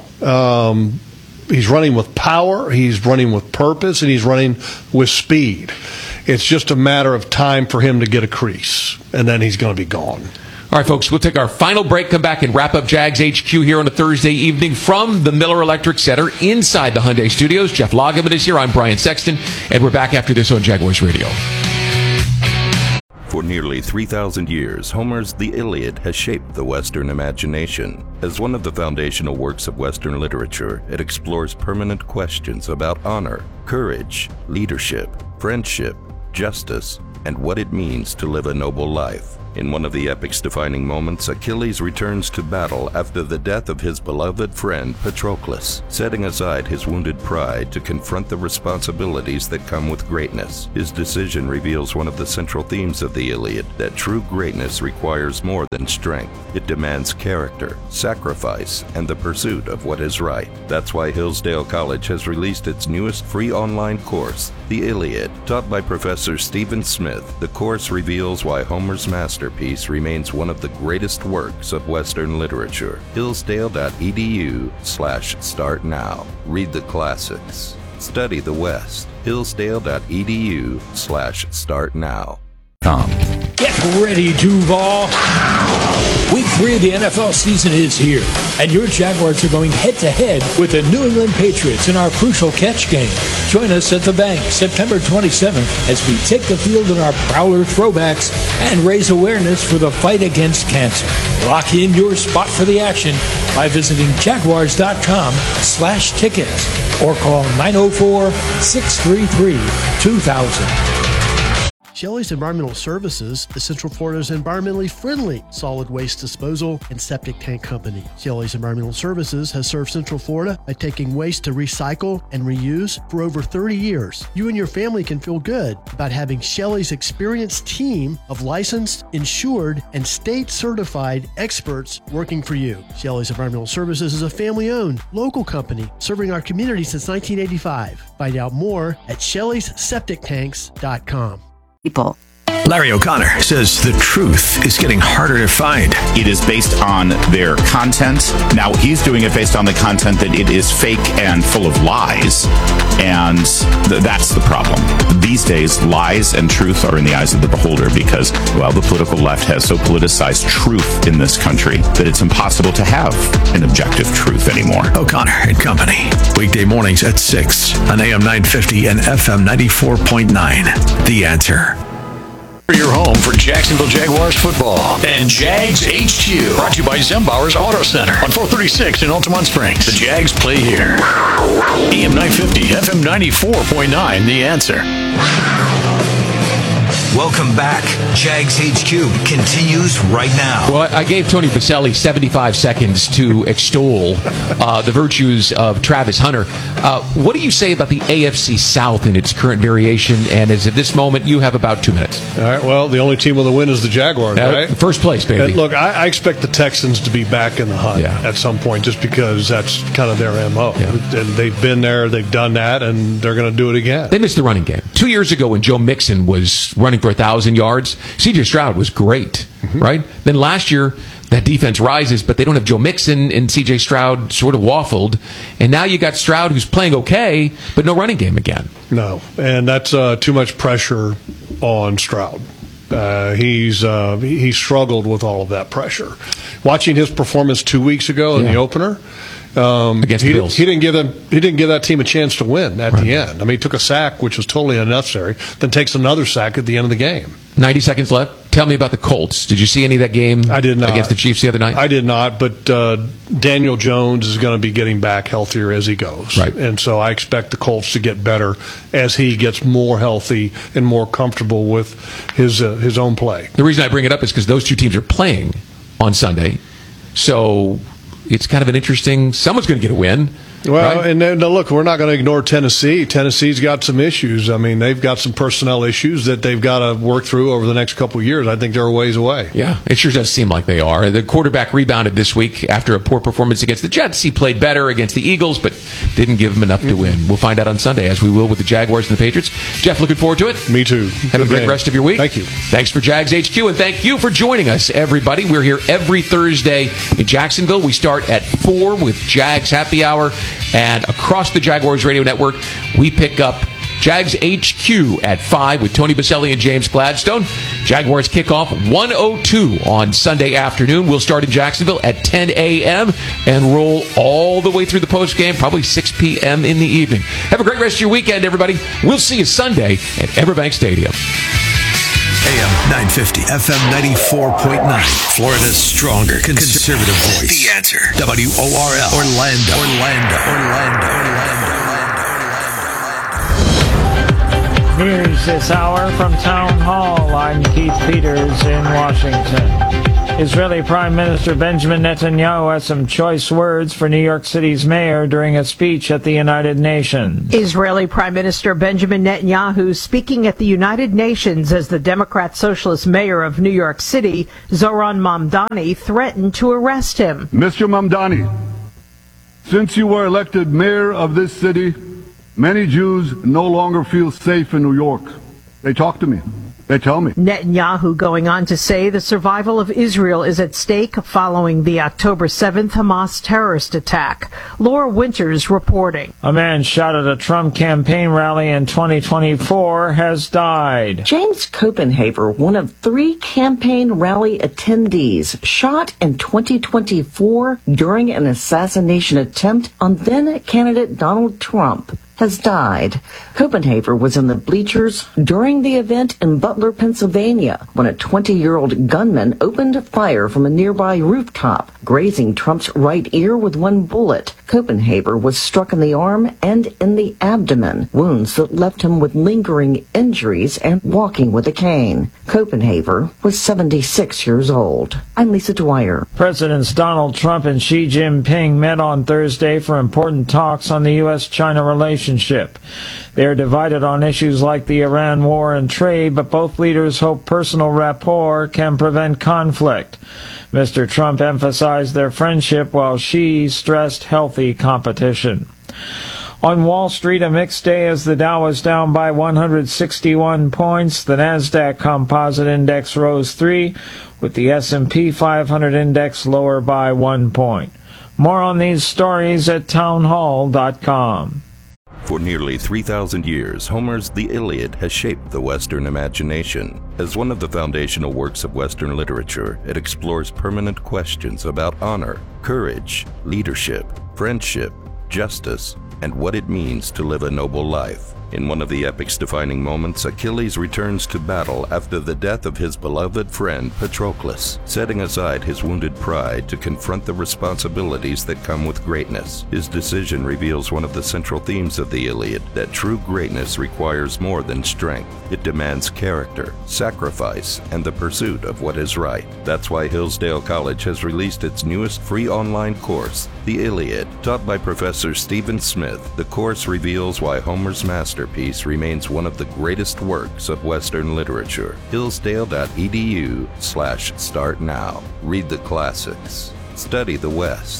he's running with power, he's running with purpose, and he's running with speed. It's just a matter of time for him to get a crease, and then he's going to be gone. All right, folks, we'll take our final break, come back and wrap up Jags HQ here on a Thursday evening from the Miller Electric Center inside the Hyundai Studios. Jeff Lageman is here. I'm Brian Sexton, and we're back after this on Jaguars Radio. For nearly 3,000 years, Homer's The Iliad has shaped the Western imagination. As one of the foundational works of Western literature, it explores permanent questions about honor, courage, leadership, friendship, justice, and what it means to live a noble life. In one of the epic's defining moments, Achilles returns to battle after the death of his beloved friend Patroclus, setting aside his wounded pride to confront the responsibilities that come with greatness. His decision reveals one of the central themes of the Iliad, that true greatness requires more than strength. It demands character, sacrifice, and the pursuit of what is right. That's why Hillsdale College has released its newest free online course, The Iliad. Taught by Professor Stephen Smith, the course reveals why Homer's masterpiece remains one of the greatest works of Western literature. Hillsdale.edu/start now. Read the classics. Study the West. Hillsdale.edu/start now. Get ready, Duval. Week 3 of the NFL season is here, and your Jaguars are going head-to-head with the New England Patriots in our crucial catch game. Join us at the Bank September 27th as we take the field in our Prowler throwbacks and raise awareness for the fight against cancer. Lock in your spot for the action by visiting jaguars.com/tickets or call 904-633-2000. Shelley's Environmental Services is Central Florida's environmentally friendly solid waste disposal and septic tank company. Shelley's Environmental Services has served Central Florida by taking waste to recycle and reuse for over 30 years. You and your family can feel good about having Shelley's experienced team of licensed, insured, and state-certified experts working for you. Shelley's Environmental Services is a family-owned, local company serving our community since 1985. Find out more at Shelley'sSepticTanks.com. People. Larry O'Connor says the truth is getting harder to find. It is based on their content. Now, he's doing it based on the content that it is fake and full of lies. And that's the problem. These days, lies and truth are in the eyes of the beholder because, well, the political left has so politicized truth in this country that it's impossible to have an objective truth anymore. O'Connor and Company. Weekday mornings at 6 on AM 950 and FM 94.9. The Answer. Your home for Jacksonville Jaguars football and Jags HQ. Brought to you by Zembauer's Auto Center on 436 in Altamont Springs. The Jags play here. AM 950, FM 94.9, The Answer. Welcome back. Jags HQ continues right now. Well, I gave Tony Baselli 75 seconds to extol the virtues of Travis Hunter. What do you say about the AFC South in its current variation? And as of this moment, you have about 2 minutes. All right, well, the only team with a win is the Jaguars, right? First place, baby. And look, I expect the Texans to be back in the hunt at some point just because that's kind of their MO. Yeah. And they've been there, they've done that, and they're going to do it again. They missed the running game. 2 years ago when Joe Mixon was running for 1,000 yards, C.J. Stroud was great, right? Then last year, that defense rises, but they don't have Joe Mixon, and C.J. Stroud sort of waffled. And now you got Stroud who's playing okay, but no running game again. No, and that's too much pressure on Stroud. He's struggled with all of that pressure. Watching his performance 2 weeks ago in the opener, against the Bills. He didn't give that team a chance to win at the end. I mean, he took a sack, which was totally unnecessary, then takes another sack at the end of the game. 90 seconds left. Tell me about the Colts. Did you see any of that game? I did not. Against the Chiefs the other night? I did not, but Daniel Jones is going to be getting back healthier as he goes. Right. And so I expect the Colts to get better as he gets more healthy and more comfortable with his own play. The reason I bring it up is because those two teams are playing on Sunday. So it's kind of an interesting, someone's going to get a win. Well, right? And then, look, we're not going to ignore Tennessee. Tennessee's got some issues. I mean, they've got some personnel issues that they've got to work through over the next couple of years. I think they're a ways away. Yeah, it sure does seem like they are. The quarterback rebounded this week after a poor performance against the Jets. He played better against the Eagles, but didn't give them enough to win. We'll find out on Sunday, as we will with the Jaguars and the Patriots. Jeff, looking forward to it. Me too. Have a great rest of your week. Thank you. Thanks for Jags HQ, and thank you for joining us, everybody. We're here every Thursday in Jacksonville. We start at 4 with Jags Happy Hour, and across the Jaguars Radio Network, we pick up Jags HQ at 5 with Tony Baselli and James Gladstone. Jaguars kickoff 1:02 on Sunday afternoon. We'll start in Jacksonville at 10 a.m. and roll all the way through the postgame, probably 6 p.m. in the evening. Have a great rest of your weekend, everybody. We'll see you Sunday at Everbank Stadium. AM 950, FM 94.9. Florida's stronger conservative voice. The Answer. WORL. Orlando. News this hour from Town Hall. I'm Keith Peters in Washington. Israeli Prime Minister Benjamin Netanyahu has some choice words for New York City's mayor during a speech at the United Nations. Israeli Prime Minister Benjamin Netanyahu speaking at the United Nations as the Democrat Socialist mayor of New York City, Zoran Mamdani, threatened to arrest him. Mr. Mamdani, since you were elected mayor of this city, many Jews no longer feel safe in New York. They talk to me. They tell me. Netanyahu going on to say the survival of Israel is at stake following the October 7th Hamas terrorist attack. Laura Winters reporting. A man shot at a Trump campaign rally in 2024 has died. James Copenhaver, one of 3 campaign rally attendees, shot in 2024 during an assassination attempt on then candidate Donald Trump, has died. Copenhaver was in the bleachers during the event in Butler, Pennsylvania, when a 20-year-old gunman opened fire from a nearby rooftop, grazing Trump's right ear with 1 bullet. Copenhaver was struck in the arm and in the abdomen, wounds that left him with lingering injuries and walking with a cane. Copenhaver was 76 years old. I'm Lisa Dwyer. Presidents Donald Trump and Xi Jinping met on Thursday for important talks on the U.S.-China relationship. They are divided on issues like the Iran war and trade, but both leaders hope personal rapport can prevent conflict. Mr. Trump emphasized their friendship while Xi stressed healthy competition. On Wall Street, a mixed day as the Dow was down by 161 points. The Nasdaq Composite Index rose 3, with the S&P 500 Index lower by 1 point. More on these stories at townhall.com. For nearly 3,000 years, Homer's The Iliad has shaped the Western imagination. As one of the foundational works of Western literature, it explores permanent questions about honor, courage, leadership, friendship, justice, and what it means to live a noble life. In one of the epic's defining moments, Achilles returns to battle after the death of his beloved friend Patroclus, setting aside his wounded pride to confront the responsibilities that come with greatness. His decision reveals one of the central themes of the Iliad, that true greatness requires more than strength. It demands character, sacrifice, and the pursuit of what is right. That's why Hillsdale College has released its newest free online course, The Iliad. Taught by Professor Stephen Smith, the course reveals why Homer's masterpiece remains one of the greatest works of Western literature. Hillsdale.edu/start now. Read the classics. Study the West.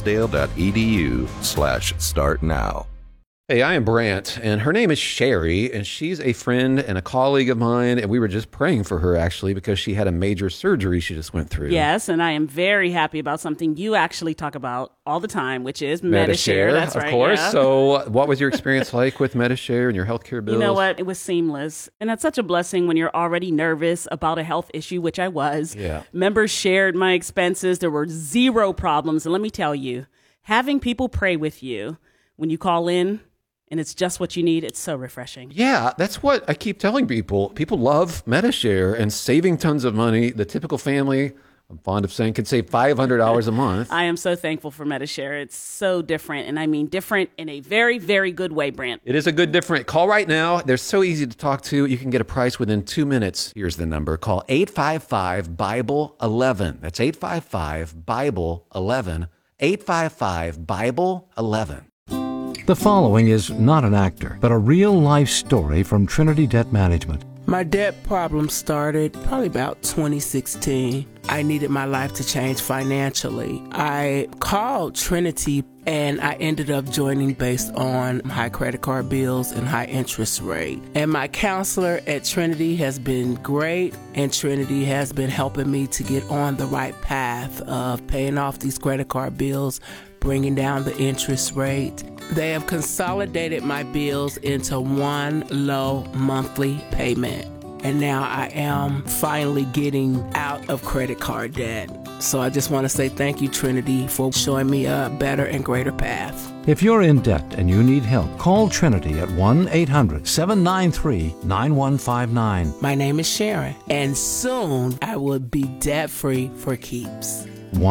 Hillsdale.edu/start now. Hey, I am Brant, and her name is Sherry, and she's a friend and a colleague of mine, and we were just praying for her, actually, because she had a major surgery she just went through. Yes, and I am very happy about something you actually talk about all the time, which is Medi-Share. That's right, of course. Yeah. So what was your experience like with Medi-Share and your healthcare bills? You know what? It was seamless, and that's such a blessing when you're already nervous about a health issue, which I was. Yeah. Members shared my expenses. There were 0 problems, and let me tell you, having people pray with you when you call in, and it's just what you need, it's so refreshing. Yeah, that's what I keep telling people. People love Medi-Share and saving tons of money. The typical family, I'm fond of saying, can save $500 a month. I am so thankful for Medi-Share. It's so different, and I mean different in a very, very good way, Brant. It is a good different. Call right now. They're so easy to talk to. You can get a price within 2 minutes. Here's the number. Call 855-BIBLE-11. That's 855-BIBLE-11. 855-BIBLE-11. The following is not an actor, but a real-life story from Trinity Debt Management. My debt problem started probably about 2016. I needed my life to change financially. I called Trinity and I ended up joining based on high credit card bills and high interest rate. And my counselor at Trinity has been great, and Trinity has been helping me to get on the right path of paying off these credit card bills, bringing down the interest rate. They have consolidated my bills into one low monthly payment. And now I am finally getting out of credit card debt. So I just want to say thank you, Trinity, for showing me a better and greater path. If you're in debt and you need help, call Trinity at 1-800-793-9159. My name is Sharon, and soon I will be debt-free for keeps.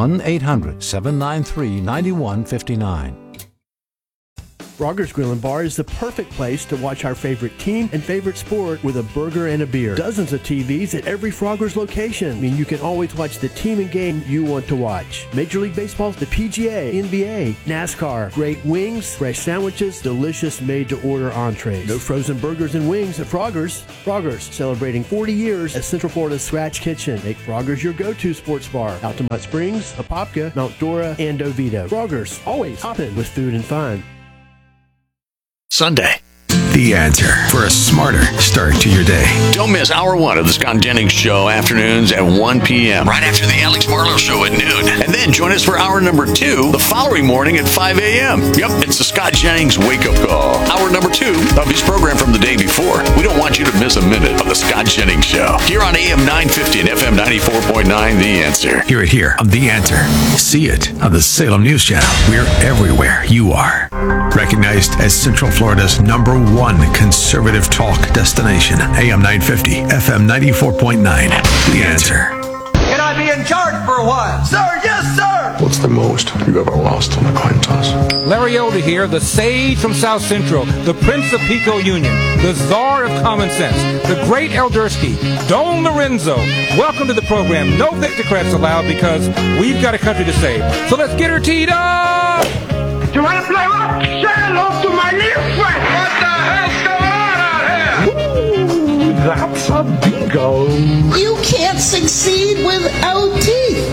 1-800-793-9159. Frogger's Grill and Bar is the perfect place to watch our favorite team and favorite sport with a burger and a beer. Dozens of TVs at every Frogger's location. I mean, you can always watch the team and game you want to watch. Major League Baseball, the PGA, NBA, NASCAR, great wings, fresh sandwiches, delicious made-to-order entrees. No frozen burgers and wings at Frogger's. Frogger's, celebrating 40 years as Central Florida's Scratch Kitchen. Make Frogger's your go-to sports bar. Altamont Springs, Apopka, Mount Dora, and Oviedo. Frogger's, always hopping with food and fun. Sunday. The answer for a smarter start to your day. Don't miss hour one of the Scott Jennings Show, afternoons at 1 p.m. right after the Alex Marlowe Show at noon. And then join us for hour number 2 the following morning at 5 a.m. Yep, it's the Scott Jennings Wake-Up Call. Hour number 2 of his program from the day before. We don't want you to miss a minute of the Scott Jennings Show. Here on AM 950 and FM 94.9, The Answer. Hear it here on The Answer. See it on the Salem News Channel. We're everywhere you are. Recognized as Central Florida's #1 conservative talk destination. AM 950, FM 94.9. The Answer. Can I be in charge for a while? Sir, yes, sir! What's the most you've ever lost on a coin toss? Larry Elder here, the sage from South Central, the Prince of Pico Union, the czar of common sense, the great Eldersky, Don Lorenzo. Welcome to the program. No Victocrats allowed because we've got a country to save. So let's get her teed up! You want to play what? Say hello to my little friend! What the hell's going on out here? Ooh, that's a bingo. You can't succeed without teeth.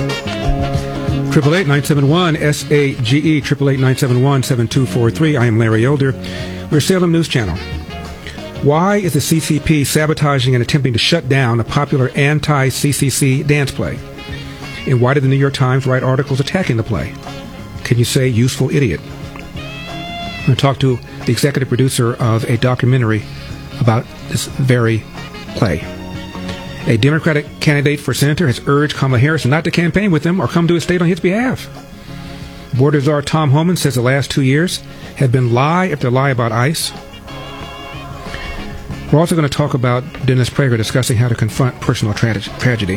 888-971-SAGE, 888-971-7243. I am Larry Elder. We're Salem News Channel. Why is the CCP sabotaging and attempting to shut down a popular anti-CCC dance play? And why did the New York Times write articles attacking the play? Can you say useful idiot? I'm going to talk to the executive producer of a documentary about this very play. A Democratic candidate for senator has urged Kamala Harris not to campaign with him or come to his state on his behalf. Border czar Tom Homan says the last 2 years have been lie after lie about ICE. We're also going to talk about Dennis Prager discussing how to confront personal tragedy.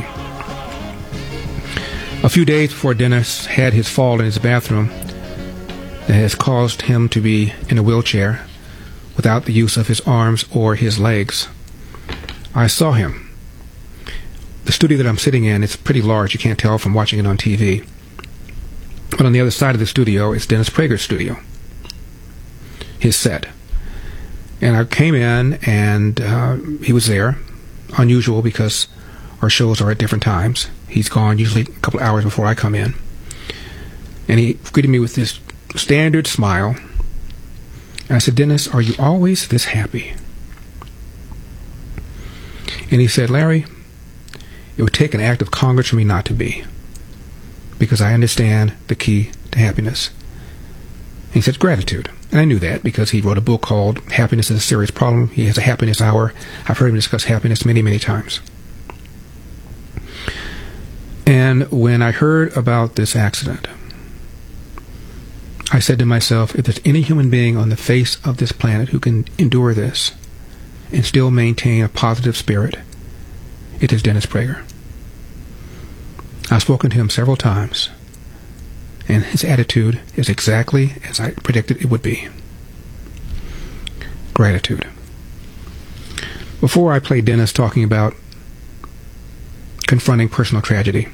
A few days before Dennis had his fall in his bathroom that has caused him to be in a wheelchair without the use of his arms or his legs, I saw him. The studio that I'm sitting in is pretty large. You can't tell from watching it on TV. But on the other side of the studio is Dennis Prager's studio, his set. And I came in, and he was there. Unusual because our shows are at different times. He's gone usually a couple of hours before I come in. And he greeted me with this standard smile. And I said, Dennis, are you always this happy? And he said, Larry, it would take an act of Congress for me not to be, because I understand the key to happiness. And he said, gratitude. And I knew that because he wrote a book called Happiness is a Serious Problem. He has a happiness hour. I've heard him discuss happiness many, many times. And when I heard about this accident, I said to myself, if there's any human being on the face of this planet who can endure this and still maintain a positive spirit, it is Dennis Prager. I've spoken to him several times, and his attitude is exactly as I predicted it would be. Gratitude. Before I play Dennis talking about confronting personal tragedy,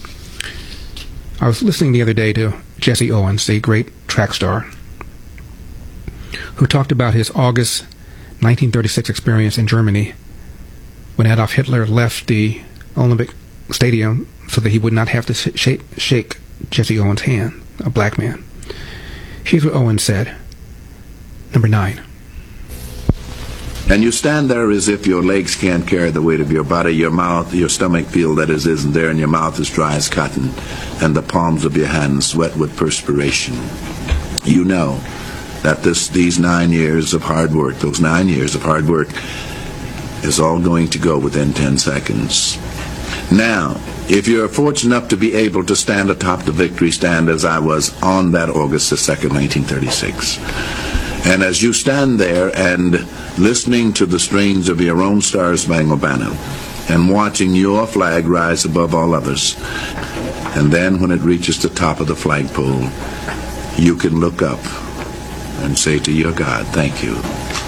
I was listening the other day to Jesse Owens, the great track star, who talked about his August 1936 experience in Germany when Adolf Hitler left the Olympic Stadium so that he would not have to shake Jesse Owens' hand, a black man. Here's what Owens said. Number 9. And you stand there as if your legs can't carry the weight of your body, your mouth, your stomach feel that it isn't there, and your mouth is dry as cotton. and the palms of your hands wet with perspiration, you know that these 9 years of hard work, those 9 years of hard work, is all going to go within 10 seconds. Now, if you're fortunate enough to be able to stand atop the victory stand as I was on that August the 2nd, 1936, and as you stand there and listening to the strains of your own Star-Spangled Banner and watching your flag rise above all others, and then when it reaches the top of the flagpole, you can look up and say to your God, thank you.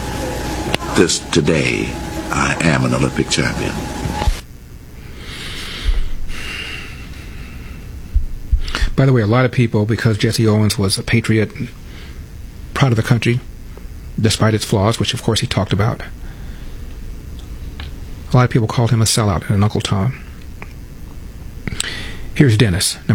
Today, I am an Olympic champion. By the way, a lot of people, because Jesse Owens was a patriot, proud of the country, despite its flaws, which of course he talked about, a lot of people called him a sellout and an Uncle Tom. Here's Dennis.